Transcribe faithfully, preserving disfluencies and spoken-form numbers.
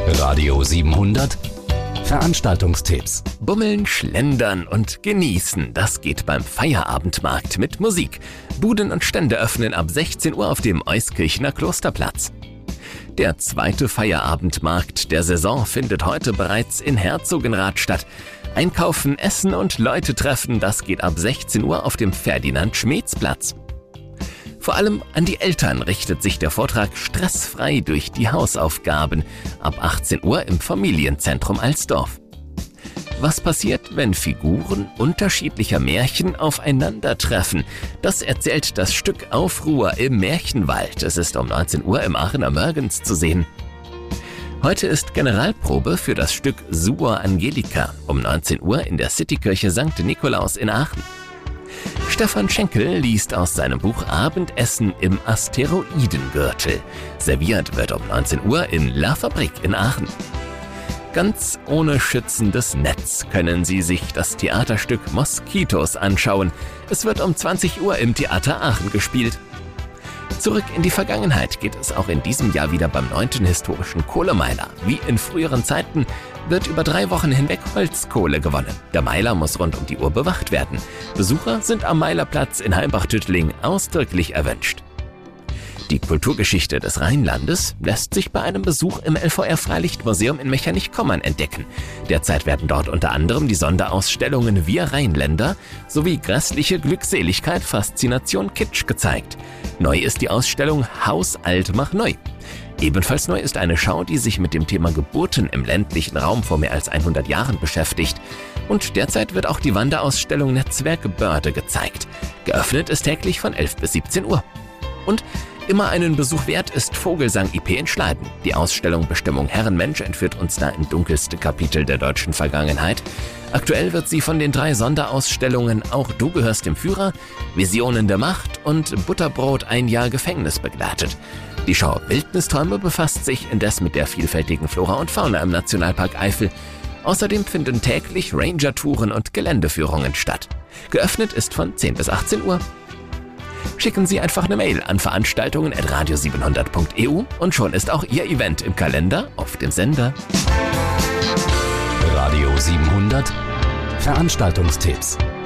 Radio siebenhundert Veranstaltungstipps. Bummeln, schlendern und genießen, das geht beim Feierabendmarkt mit Musik. Buden und Stände öffnen ab sechzehn Uhr auf dem Euskirchener Klosterplatz. Der zweite Feierabendmarkt der Saison findet heute bereits in Herzogenrath statt. Einkaufen, Essen und Leute treffen, das geht ab sechzehn Uhr auf dem Ferdinand-Schmeetz-Platz. Vor allem an die Eltern richtet sich der Vortrag Stressfrei durch die Hausaufgaben ab achtzehn Uhr im Familienzentrum Alsdorf. Was passiert, wenn Figuren unterschiedlicher Märchen aufeinandertreffen? Das erzählt das Stück Aufruhr im Märchenwald. Es ist um neunzehn Uhr im Aachener Mörgens zu sehen. Heute ist Generalprobe für das Stück Suor Angelica um neunzehn Uhr in der Citykirche Sankt Nikolaus in Aachen. Stefan Schenkel liest aus seinem Buch Abendessen im Asteroidengürtel. Serviert wird um neunzehn Uhr in La Fabrik in Aachen. Ganz ohne schützendes Netz können Sie sich das Theaterstück Moskitos anschauen. Es wird um zwanzig Uhr im Theater Aachen gespielt. Zurück in die Vergangenheit geht es auch in diesem Jahr wieder beim neunten historischen Kohlemeiler. Wie in früheren Zeiten wird über drei Wochen hinweg Holzkohle gewonnen. Der Meiler muss rund um die Uhr bewacht werden. Besucher sind am Meilerplatz in Heimbach-Tüttling ausdrücklich erwünscht. Die Kulturgeschichte des Rheinlandes lässt sich bei einem Besuch im L V R-Freilichtmuseum in Mechernich-Kommern entdecken. Derzeit werden dort unter anderem die Sonderausstellungen Wir Rheinländer sowie Grässliche Glückseligkeit, Faszination Kitsch gezeigt. Neu ist die Ausstellung Haus alt mach neu. Ebenfalls neu ist eine Schau, die sich mit dem Thema Geburten im ländlichen Raum vor mehr als hundert Jahren beschäftigt. Und derzeit wird auch die Wanderausstellung Netzwerk Börde gezeigt. Geöffnet ist täglich von elf bis siebzehn Uhr. Und immer einen Besuch wert ist Vogelsang I P in Schleiden. Die Ausstellung Bestimmung Herrenmensch entführt uns da in dunkelste Kapitel der deutschen Vergangenheit. Aktuell wird sie von den drei Sonderausstellungen Auch du gehörst dem Führer, Visionen der Macht und Butterbrot ein Jahr Gefängnis begleitet. Die Schau Wildnisträume befasst sich indes mit der vielfältigen Flora und Fauna im Nationalpark Eifel. Außerdem finden täglich Ranger-Touren und Geländeführungen statt. Geöffnet ist von zehn bis achtzehn Uhr. Schicken Sie einfach eine Mail an veranstaltungen at radio siebenhundert punkt e u und schon ist auch Ihr Event im Kalender auf dem Sender. Radio siebenhundert Veranstaltungstipps.